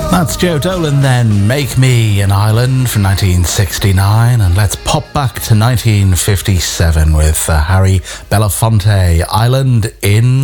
That's Joe Dolan then, Make Me an Island from 1969, and let's pop back to 1957 with Harry Belafonte, Island in